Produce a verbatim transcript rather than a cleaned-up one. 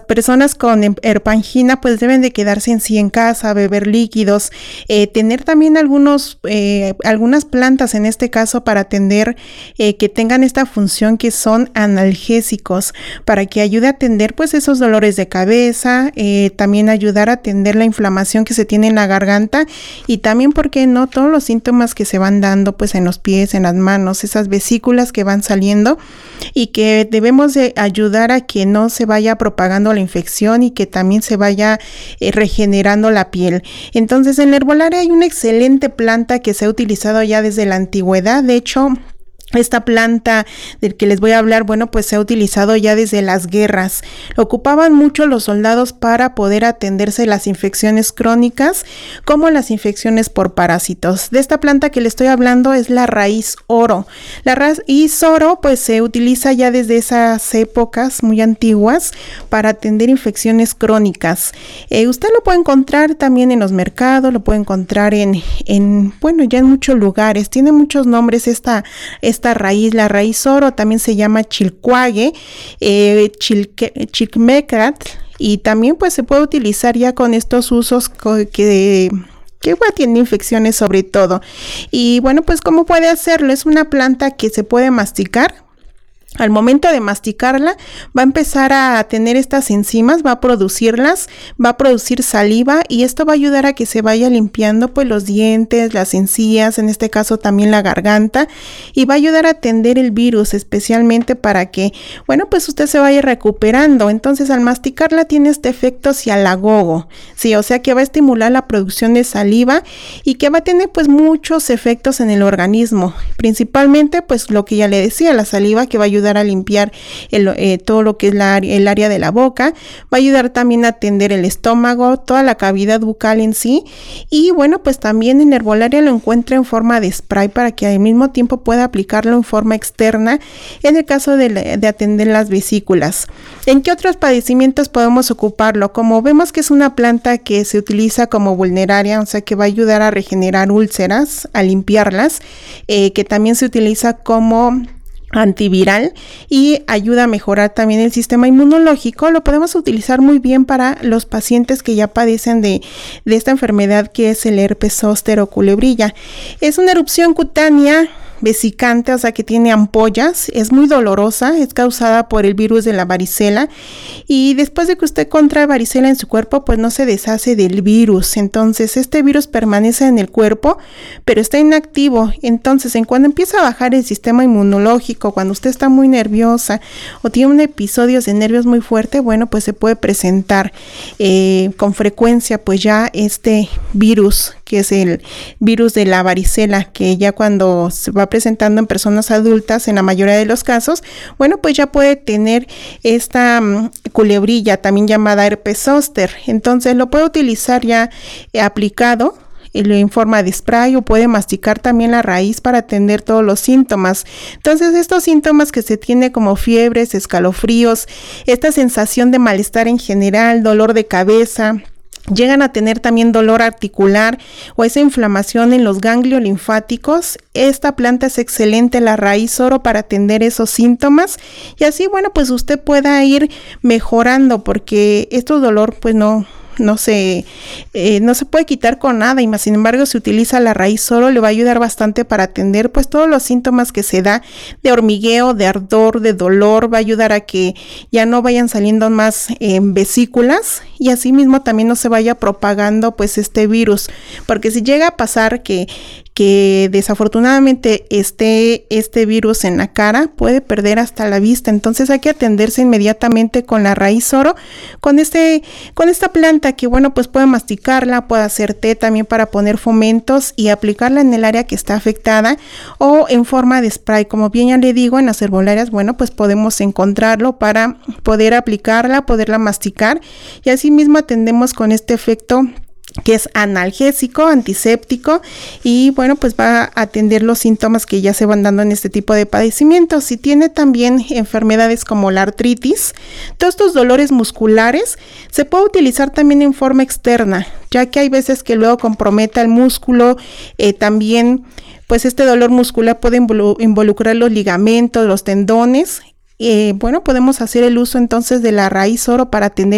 personas con herpangina pues deben de quedarse en sí en casa, beber líquidos, eh, tener también algunos, eh, algunas plantas en este caso para atender, eh, que tengan esta función que son analgésicos, para que ayude a atender pues esos dolores de cabeza, eh, también ayudar a atender la inflamación que se tiene en la garganta y también, ¿por qué no?, todos los síntomas que se van dando pues en los pies, en las manos, esas vesículas que van saliendo y que debemos de ayudar a que no se vaya propagando la infección y que también se vaya eh, regenerando la piel. Entonces, en la herbolaria hay una excelente planta que se ha utilizado ya desde la antigüedad. De hecho, esta planta del que les voy a hablar, bueno, pues se ha utilizado ya desde las guerras. Lo ocupaban mucho los soldados para poder atenderse las infecciones crónicas, como las infecciones por parásitos. De esta planta que les estoy hablando es la raíz oro. La raíz oro, pues se utiliza ya desde esas épocas muy antiguas para atender infecciones crónicas. Eh, usted lo puede encontrar también en los mercados, lo puede encontrar en, en bueno, ya en muchos lugares. Tiene muchos nombres esta esta Esta raíz, la raíz oro, también se llama chilcuague, eh, chilque, chilmecat, y también pues se puede utilizar ya con estos usos que que bueno, tiene infecciones sobre todo. Y bueno, pues ¿cómo puede hacerlo? Es una planta que se puede masticar. Al momento de masticarla, va a empezar a tener estas enzimas, va a producirlas, va a producir saliva y esto va a ayudar a que se vaya limpiando pues los dientes, las encías, en este caso también la garganta, y va a ayudar a atender el virus, especialmente para que, bueno, pues usted se vaya recuperando. Entonces, al masticarla tiene este efecto cialagogo, sí, o sea que va a estimular la producción de saliva y que va a tener pues muchos efectos en el organismo, principalmente pues lo que ya le decía, la saliva que va a ayudar ayudar a limpiar el, eh, todo lo que es la, el área de la boca, va a ayudar también a atender el estómago, toda la cavidad bucal en sí, y bueno, pues también en herbolaria lo encuentra en forma de spray para que al mismo tiempo pueda aplicarlo en forma externa en el caso de, de atender las vesículas. ¿En qué otros padecimientos podemos ocuparlo? Como vemos que es una planta que se utiliza como vulneraria, o sea que va a ayudar a regenerar úlceras, a limpiarlas, eh, que también se utiliza como antiviral y ayuda a mejorar también el sistema inmunológico. Lo podemos utilizar muy bien para los pacientes que ya padecen de, de esta enfermedad que es el herpes zóster o culebrilla. Es una erupción cutánea vesicante, o sea que tiene ampollas, es muy dolorosa, es causada por el virus de la varicela y después de que usted contrae varicela en su cuerpo, pues no se deshace del virus. Entonces este virus permanece en el cuerpo, pero está inactivo. Entonces, en cuando empieza a bajar el sistema inmunológico, cuando usted está muy nerviosa o tiene un episodio de nervios muy fuerte, bueno, pues se puede presentar eh, con frecuencia pues ya este virus, que es el virus de la varicela, que ya cuando se va presentando en personas adultas, en la mayoría de los casos, bueno, pues ya puede tener esta um, culebrilla, también llamada herpes zóster. Entonces lo puede utilizar ya eh, aplicado en forma de spray o puede masticar también la raíz para atender todos los síntomas. Entonces estos síntomas que se tiene como fiebres, escalofríos, esta sensación de malestar en general, dolor de cabeza, llegan a tener también dolor articular o esa inflamación en los ganglios linfáticos, esta planta es excelente, la raíz oro, para atender esos síntomas y así, bueno, pues usted pueda ir mejorando, porque este dolor pues no no se, eh, no se puede quitar con nada, y más sin embargo si utiliza la raíz oro le va a ayudar bastante para atender pues todos los síntomas que se da de hormigueo, de ardor, de dolor. Va a ayudar a que ya no vayan saliendo más eh, vesículas y así mismo también no se vaya propagando pues este virus, porque si llega a pasar que que desafortunadamente esté este virus en la cara, puede perder hasta la vista. Entonces hay que atenderse inmediatamente con la raíz oro, con este, con esta planta que bueno, pues puede masticarla, puede hacer té también para poner fomentos y aplicarla en el área que está afectada o en forma de spray. Como bien ya le digo, en las herbolarias, bueno, pues podemos encontrarlo para poder aplicarla, poderla masticar y así mismo atendemos con este efecto que es analgésico, antiséptico y bueno, pues va a atender los síntomas que ya se van dando en este tipo de padecimientos. Si tiene también enfermedades como la artritis, todos estos dolores musculares se puede utilizar también en forma externa, ya que hay veces que luego comprometa el músculo, eh, también pues este dolor muscular puede involucrar los ligamentos, los tendones. Eh, bueno, podemos hacer el uso entonces de la raíz oro para atender